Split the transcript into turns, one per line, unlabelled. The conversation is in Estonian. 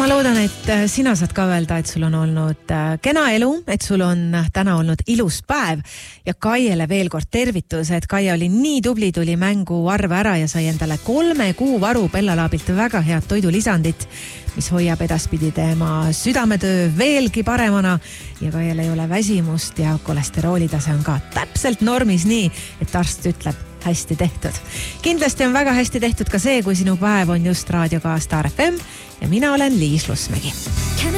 loodan, et sina saad ka öelda, et sul on olnud kena elu, et sul on täna olnud ilus päev ja Kaiele veel kord tervitus, et Kaie oli nii tubli, tuli mängu arve ära ja sai endale 3 kuu varu Bellalaabilt väga head toidulisandit, mis hoiab edaspidi tema südametöö veelgi paremana ja Kaiel ei ole väsimust ja kolesteroolitase on ka täpselt normis nii, et arst ütleb hästi tehtud. Kindlasti on väga hästi tehtud ka see, kui sinu päev on just raadioga Star FM ja mina olen Liis Lusmägi.